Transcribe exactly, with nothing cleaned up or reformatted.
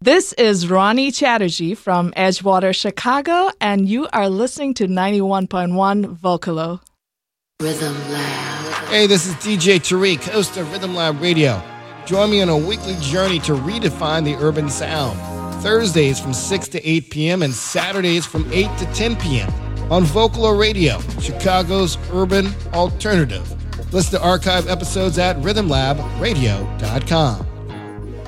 This is Ronnie Chatterjee from Edgewater, Chicago, and you are listening to ninety-one point one Vocalo. Rhythm Lab. Hey, this is D J Tariq, host of Rhythm Lab Radio. Join me on a weekly journey to redefine the urban sound. Thursdays from six to eight p.m. and Saturdays from eight to ten p.m. on Vocalo Radio, Chicago's urban alternative. Listen to archive episodes at rhythm lab radio dot com.